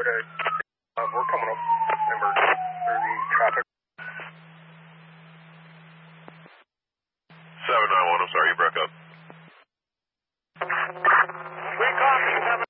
we're coming up. Emergency traffic. 791, I'm sorry, you broke up. We copy, 791.